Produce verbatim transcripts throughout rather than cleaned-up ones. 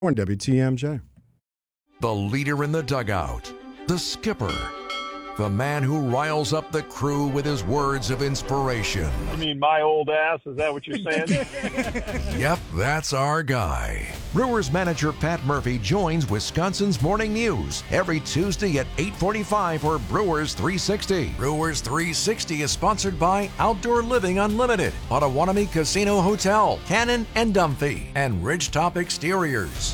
On W T M J. The leader in the dugout, the skipper, the man who riles up the crew with his words of inspiration. I mean, my old ass, is that what you're saying? Yep, that's our guy. Brewers manager Pat Murphy joins Wisconsin's Morning News every Tuesday at eight forty-five for Brewers three sixty. Brewers three sixty is sponsored by Outdoor Living Unlimited, Potawatomi Casino Hotel, Cannon and Dumphy, and Ridgetop Exteriors.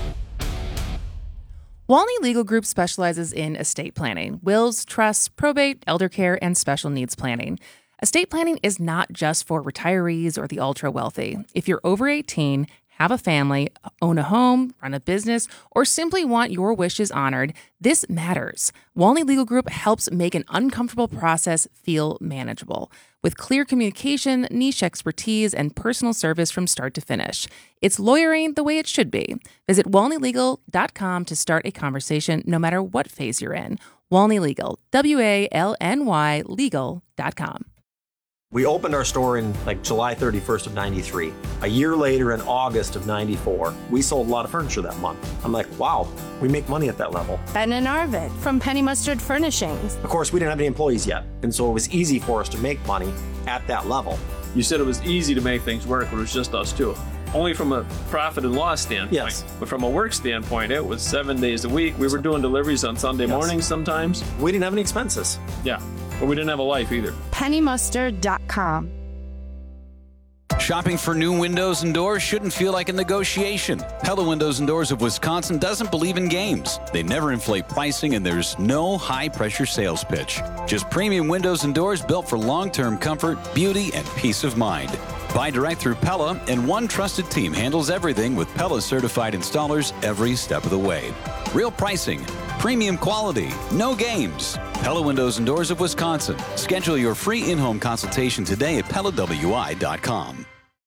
Walney Legal Group specializes in estate planning, wills, trusts, probate, elder care, and special needs planning. Estate planning is not just for retirees or the ultra-wealthy. If you're over eighteen, have a family, own a home, run a business, or simply want your wishes honored, this matters. Walney Legal Group helps make an uncomfortable process feel manageable. With clear communication, niche expertise, and personal service from start to finish. It's lawyering the way it should be. Visit walney legal dot com to start a conversation no matter what phase you're in. Walney Legal, W A L N Y legal dot com. We opened our store in like July thirty-first of ninety-three. A year later, in August of ninety-four, we sold a lot of furniture that month. I'm like, wow, we make money at that level. Ben and Arvid from Penny Mustard Furnishings. Of course, we didn't have any employees yet, and so it was easy for us to make money at that level. You said it was easy to make things work, but it was just us two. Only from a profit and loss standpoint. Yes. But from a work standpoint, it was seven days a week. We were doing deliveries on Sunday Yes. mornings sometimes. We didn't have any expenses. Yeah. But we didn't have a life either. penny mustard dot com. Shopping for new windows and doors shouldn't feel like a negotiation. Pella Windows and Doors of Wisconsin doesn't believe in games. They never inflate pricing, and there's no high-pressure sales pitch. Just premium windows and doors built for long-term comfort, beauty, and peace of mind. Buy direct through Pella, and one trusted team handles everything with Pella-certified installers every step of the way. Real pricing, premium quality, no games. Pella Windows and Doors of Wisconsin. Schedule your free in-home consultation today at pella w i dot com.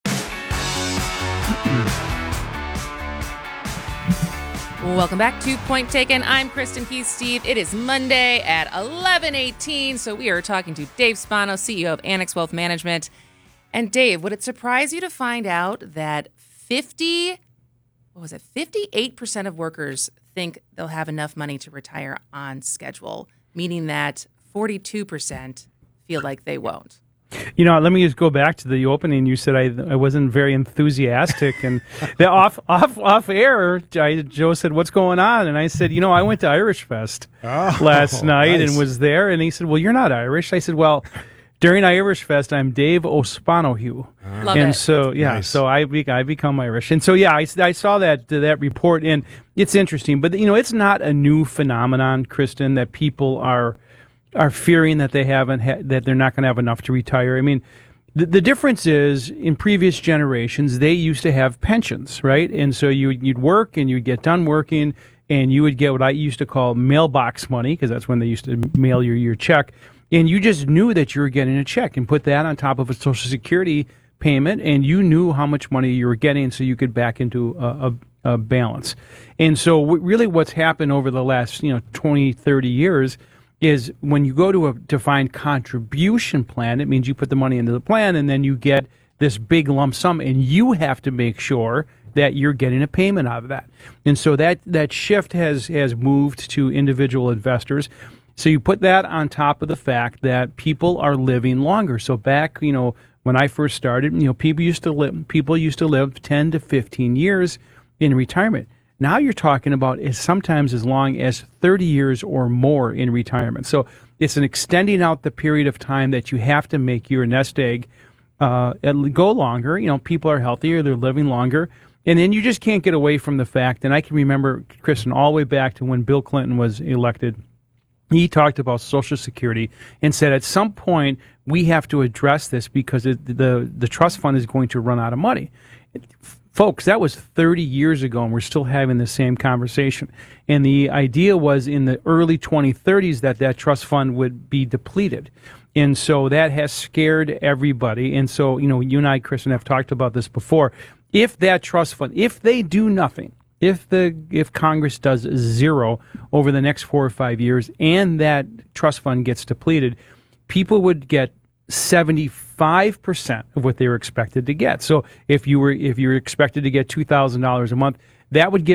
Welcome back to Point Taken. I'm Kristen Keith Steve. It is Monday at eleven eighteen, so we are talking to Dave Spano, C E O of Annex Wealth Management. And Dave, would it surprise you to find out that fifty, what was it, fifty-eight percent of workers think they'll have enough money to retire on schedule, meaning that forty-two percent feel like they won't? You know, let me just go back to the opening. You said I I wasn't very enthusiastic, and the off off off air, I, Joe said, "What's going on?" And I said, "You know, I went to Irish Fest Oh, last night nice. and was there." And he said, "Well, you're not Irish." I said, "Well, during Irish Fest, I'm Dave O'Spanohue." Love and it. so, yeah, Nice. so I be, I become Irish, and so yeah, I, I saw that that report, and it's interesting, but you know, it's not a new phenomenon, Kristen, that people are. are fearing that they haven't ha- that they're not going to have enough to retire. I mean, the, the difference is in previous generations they used to have pensions, right? And so you you'd work and you'd get done working and you would get what I used to call mailbox money, because that's when they used to mail your your check, and you just knew that you were getting a check and put that on top of a Social Security payment, and you knew how much money you were getting, so you could back into a, a, a balance. And so w- really what's happened over the last, you know, twenty, thirty years is when you go to a defined contribution plan, it means you put the money into the plan and then you get this big lump sum, and you have to make sure that you're getting a payment out of that. And so that, that shift has, has moved to individual investors. So you put that on top of the fact that people are living longer. So back, you know, when I first started, you know, people used to live, people used to live ten to fifteen years in retirement. Now you're talking about is sometimes as long as thirty years or more in retirement. So it's an extending out the period of time that you have to make your nest egg uh, go longer. You know, people are healthier, they're living longer. And then you just can't get away from the fact, and I can remember, Kristen, all the way back to when Bill Clinton was elected, he talked about Social Security and said at some point we have to address this because it, the, the trust fund is going to run out of money. Folks, that was thirty years ago, and we're still having the same conversation. And the idea was in the early twenty thirties that that trust fund would be depleted. And so that has scared everybody. And so, you know, you and I, Kristen, have talked about this before. If that trust fund, if they do nothing, if the if Congress does zero over the next four or five years and that trust fund gets depleted, people would get seventy-five percent of what they were expected to get. So if you were if you were expected to get two thousand dollars a month, that would get